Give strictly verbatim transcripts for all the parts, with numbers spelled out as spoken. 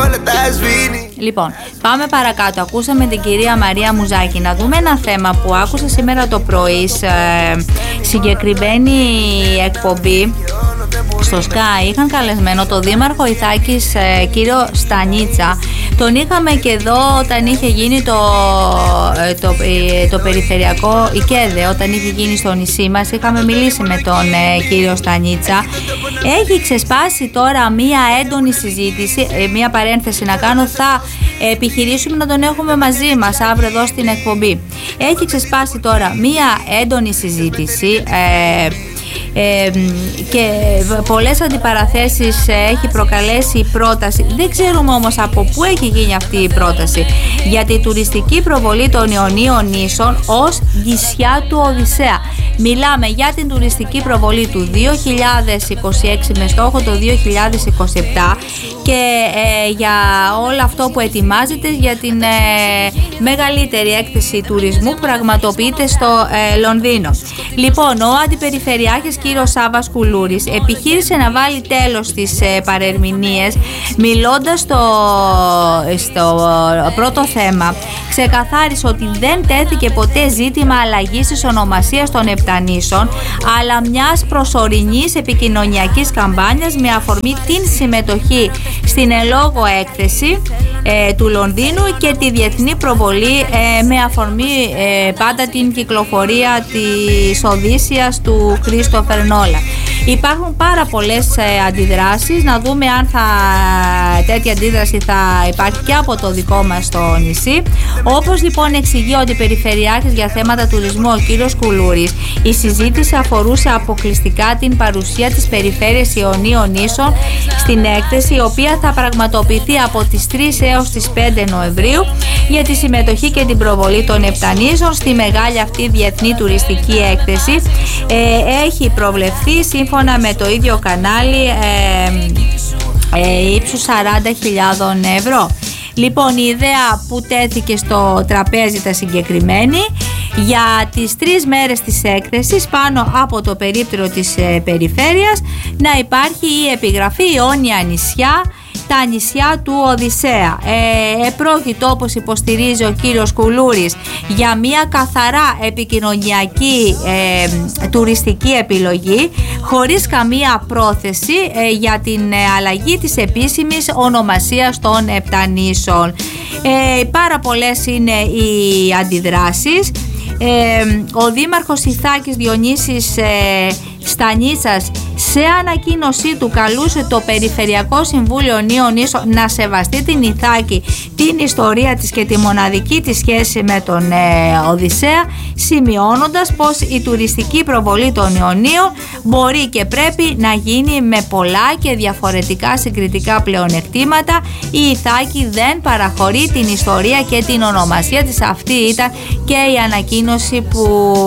Λοιπόν, πάμε παρακάτω. Ακούσαμε την κυρία Μαρία Μουζάκη. Να δούμε ένα θέμα που άκουσα σήμερα το πρωί σε συγκεκριμένη εκπομπή στο Sky. Είχαν καλεσμένο το δήμαρχο Ιθάκης, κύριο Στανίτσα. Τον είχαμε και εδώ όταν είχε γίνει το, το, το περιφερειακό ΙΚΕΔΕ, όταν είχε γίνει στο νησί μας. Είχαμε μιλήσει με τον ε, κύριο Στανίτσα. Έχει ξεσπάσει τώρα μία έντονη συζήτηση, ε, μία παρένθεση να κάνω, θα επιχειρήσουμε να τον έχουμε μαζί μας αύριο εδώ στην εκπομπή. Έχει ξεσπάσει τώρα μία έντονη συζήτηση ε, Ε, και πολλές αντιπαραθέσεις έχει προκαλέσει η πρόταση. Δεν ξέρουμε όμως από πού έχει γίνει αυτή η πρόταση για τη τουριστική προβολή των Ιωνίων νήσων ως νησιά του Οδυσσέα. Μιλάμε για την τουριστική προβολή του δύο χιλιάδες είκοσι έξι με στόχο το δύο χιλιάδες είκοσι επτά και ε, για όλο αυτό που ετοιμάζεται για την ε, μεγαλύτερη έκθεση τουρισμού που πραγματοποιείται στο ε, Λονδίνο. Λοιπόν, ο Αντιπεριφερειάρχης κύριος Σάββας Κουλούρης επιχείρησε να βάλει τέλος στις ε, παρερμηνίες, μιλώντας στο, στο πρώτο θέμα. Ξεκαθάρισε ότι δεν τέθηκε ποτέ ζήτημα αλλαγής της ονομασίας των Επτανήσων, αλλά μιας προσωρινής επικοινωνιακής καμπάνιας με αφορμή την συμμετοχή στην ελόγω έκθεση ε, του Λονδίνου και τη διεθνή προβολή ε, με αφορμή ε, πάντα την κυκλοφορία της Οδύσσιας του Κρίστοφερ Νόλαν. Υπάρχουν πάρα πολλές ε, αντιδράσεις. Να δούμε αν θα, τέτοια αντίδραση θα υπάρχει και από το δικό μας το νησί. Όπως λοιπόν εξηγεί ο Αντιπεριφερειάρχης για θέματα τουρισμού ο κύριος Κουλούρης, η συζήτηση αφορούσε αποκλειστικά την παρουσία της περιφέρειας Ιωνίων νήσων στην έκθεση, η οποία θα πραγματοποιηθεί από τις τρεις έως τις πέντε Νοεμβρίου για τη συμμετοχή και την προβολή των Επτανήσων στη μεγάλη αυτή διεθνή τουριστική έκθεση. Ε, έχει προβλεφθεί σύμφωνα με το ίδιο κανάλι ε, ε, ύψους σαράντα χιλιάδες ευρώ. Λοιπόν, η ιδέα που τέθηκε στο τραπέζι τα συγκεκριμένη για τις τρεις μέρες της έκθεσης πάνω από το περίπτερο της ε, περιφέρειας να υπάρχει η επιγραφή Ιόνια νησιά, τα νησιά του Οδυσσέα. Ε, επρόκειτο, όπως υποστηρίζει ο κύριος Κουλούρης, για μια καθαρά επικοινωνιακή ε, τουριστική επιλογή, χωρίς καμία πρόθεση ε, για την ε, αλλαγή της επίσημης ονομασίας των Επτανήσων. Ε, πάρα πολλές είναι οι αντιδράσεις. Ε, ο Δήμαρχος Ιθάκης Διονύσης ε, Στανίτσας σε ανακοίνωσή του καλούσε το Περιφερειακό Συμβούλιο Νίων Νήσων να σεβαστεί την Ιθάκη, την ιστορία της και τη μοναδική της σχέση με τον ε, Οδυσσέα, σημειώνοντας πως η τουριστική προβολή των Ιωνίων μπορεί και πρέπει να γίνει με πολλά και διαφορετικά συγκριτικά πλεονεκτήματα. Η Ιθάκη δεν παραχωρεί την ιστορία και την ονομασία της. Αυτή ήταν και η ανακοίνωση που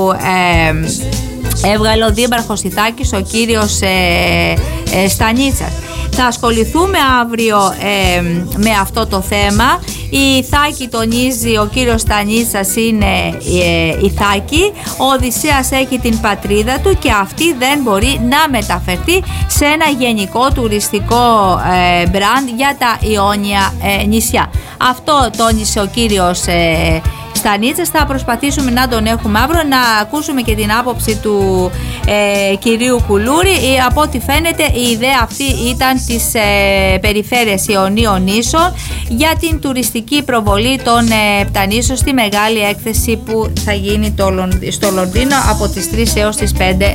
ε, έβγαλε ο Δήμαρχος Ιθάκης, ο κύριος ε, ε, Στανίτσας. Θα ασχοληθούμε αύριο ε, με αυτό το θέμα. Η Ιθάκη, τονίζει ο κύριος Στανίτσας, είναι ε, Ιθάκη. Ο Οδυσσέας έχει την πατρίδα του και αυτή δεν μπορεί να μεταφερθεί σε ένα γενικό τουριστικό ε, μπραντ για τα Ιόνια ε, νησιά. Αυτό τόνισε ο κύριος ε, Στανίτσας. Θα προσπαθήσουμε να τον έχουμε αύριο, να ακούσουμε και την άποψη του ε, κυρίου Κουλούρη. Ε, από ό,τι φαίνεται η ιδέα αυτή ήταν της ε, περιφέρειας Ιωνίων νήσων για την τουριστική προβολή των ε, Επτανήσων στη μεγάλη έκθεση που θα γίνει το, στο Λονδίνο από τις τρεις έως τις πέντε